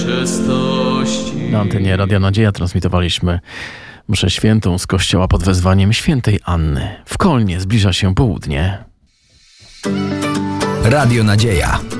Na antenie Radia Nadzieja transmitowaliśmy mszę świętą z kościoła pod wezwaniem świętej Anny. W Kolnie zbliża się południe. Radio Nadzieja.